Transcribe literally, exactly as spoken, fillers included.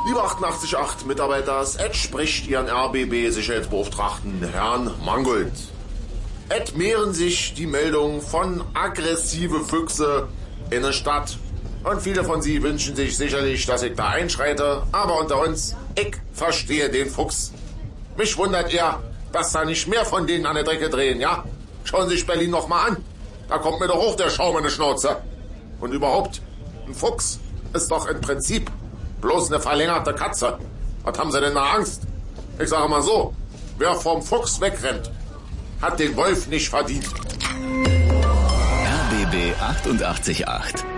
Lieber achtundachtzig Komma acht Mitarbeiter, Ed spricht Ihren R B B-Sicherheitsbeauftragten Herrn Mangold. Ed mehren sich die Meldungen von aggressive Füchse in der Stadt. Und viele von Sie wünschen sich sicherlich, dass ich da einschreite. Aber unter uns, ich verstehe den Fuchs. Mich wundert eher, dass da nicht mehr von denen an der Decke drehen, ja? Schauen Sie sich Berlin noch mal an. Da kommt mir doch hoch der Schaum in die Schnauze. Und überhaupt, ein Fuchs ist doch im Prinzip bloß eine verlängerte Katze. Was haben Sie denn da Angst? Ich sage mal so, wer vom Fuchs wegrennt, hat den Wolf nicht verdient. R B B achtundachtzig Komma acht